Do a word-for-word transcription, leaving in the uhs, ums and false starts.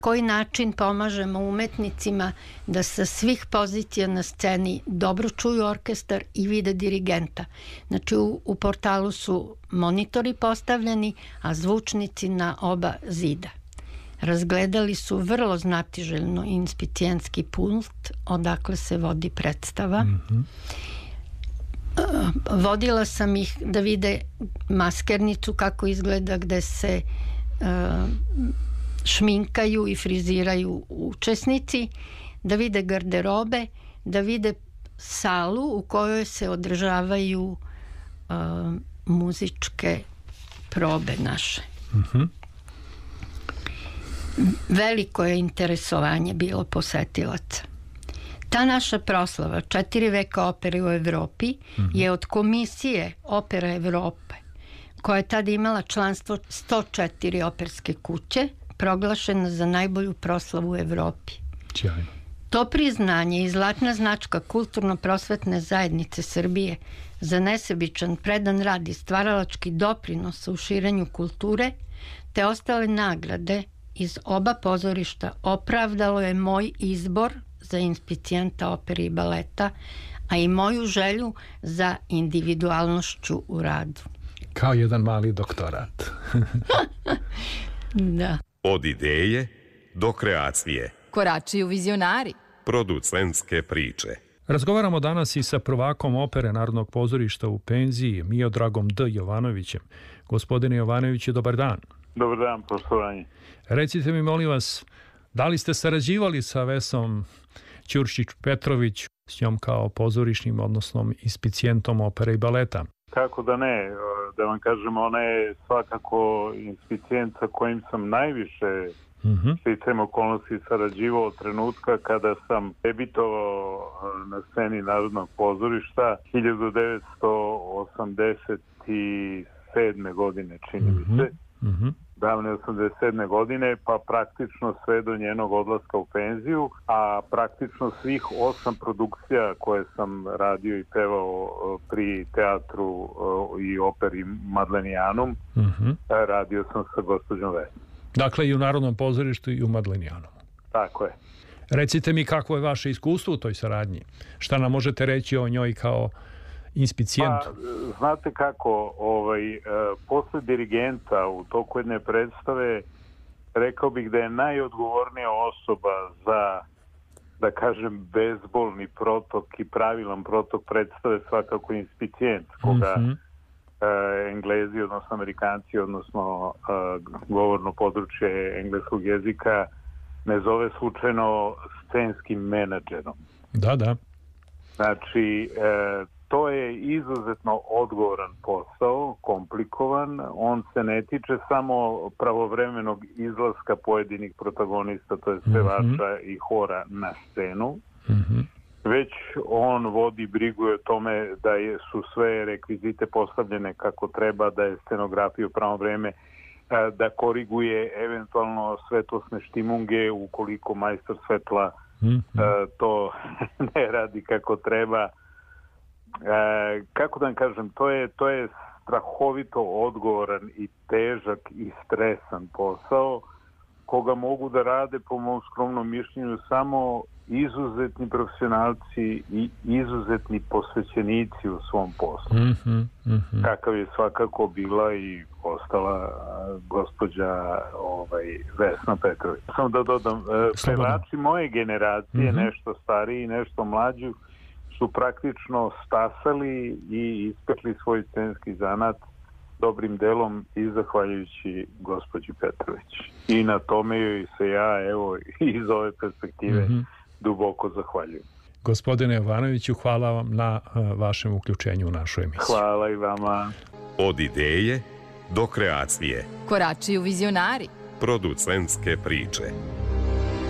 koji način pomažemo umetnicima da sa svih pozicija na sceni dobro čuju orkestar i vide dirigenta. Znači u, u portalu su monitori postavljeni, a zvučnici na oba zida. Razgledali su vrlo znatiželjno inspicijenski pult odakle se vodi predstava. Mm-hmm. Vodila sam ih da vide maskernicu kako izgleda, gde se uh, šminkaju i friziraju učesnici, da vide garderobe, da vide salu u kojoj se održavaju uh, muzičke probe naše. Mm-hmm. Veliko je interesovanje bilo posetilaca. Ta naša proslava četiri veka opere u Evropi mm-hmm. je od Komisije Opera Evrope, koja je tada imala članstvo sto četiri operske kuće, proglašena za najbolju proslavu u Evropi. Sjajno. To priznanje i zlatna značka Kulturno-prosvetne zajednice Srbije za nesebičan predan rad i stvaralački doprinos u širenju kulture, te ostale nagrade iz oba pozorišta opravdalo je moj izbor za inspicijenta opere i baleta, a i moju želju za individualnošću u radu. Kao jedan mali doktorat. Da. Od ideje do kreacije. Korači u vizionari. Producentske priče. Razgovaramo danas i sa prvakom opere Narodnog pozorišta u penziji, Miodragom D. Jovanovićem. Gospodine Jovanoviću, dobar dan. Dobar dan, poštovanje. Recite mi, molim vas, da li ste sarađivali sa Vesom Ćuršić-Petrović, s njom kao pozorišnim, odnosno inspicijentom opere i baleta? Kako da ne, da vam kažem, ona je svakako inspicijent sa kojim sam najviše mm-hmm. sticajem okolnosti sarađivao od trenutka kada sam debitovao na sceni Narodnog pozorišta hiljadu devetsto osamdeset sedme. godine, čini mi se. Mm-hmm. davne osamdeset sedme. godine, pa praktično sve do njenog odlaska u penziju, a praktično svih osam produkcija koje sam radio i pevao pri teatru i operi Madlenijanum, mm-hmm. radio sam sa gospođom Vesnom. Dakle, i u Narodnom pozorištu i u Madlenijanumu. Tako je. Recite mi kako je vaše iskustvo u toj saradnji? Šta nam možete reći o njoj kao inspicijentu? Pa, znate kako, ovaj, posle dirigenta u toku jedne predstave rekao bih da je najodgovornija osoba za, da kažem, bezbolni protok i pravilan protok predstave svakako inspicijent, koga mm-hmm. eh, Englezi, odnosno Amerikanci, odnosno eh, govorno područje engleskog jezika ne zove slučajno scenskim menadžerom. Da, da. Znači, eh, to je izuzetno odgovoran posao, komplikovan. On se ne tiče samo pravovremenog izlaska pojedinih protagonista, to je pevača mm-hmm. i hora na scenu, mm-hmm. već on vodi brigu o tome da je, su sve rekvizite postavljene kako treba, da je scenografija u pravo vreme, da koriguje eventualno svetlosne štimunge ukoliko majstor svetla mm-hmm. to ne radi kako treba. E, kako da vam kažem, to je, to je strahovito odgovoran i težak i stresan posao koga mogu da rade, po mom skromnom mišljenju, samo izuzetni profesionalci i izuzetni posvećenici u svom poslu. Mm-hmm, mm-hmm. Kakav je svakako bila i ostala gospođa ovaj, Vesna Petrović. Samo da dodam, pevači moje generacije, mm-hmm. nešto stariji, nešto mlađi, su praktično stasali i ispekli svoj scenski zanat dobrim delom i zahvaljujući gospođi Petrović. I na tome joj se ja, evo, iz ove perspektive mm-hmm. duboko zahvaljujem. Gospodine Jovanoviću, hvala vam na uh, vašem uključenju u našu emisiju. Hvala i vama. Od ideje do kreacije. Korači u vizionari. Producentske priče.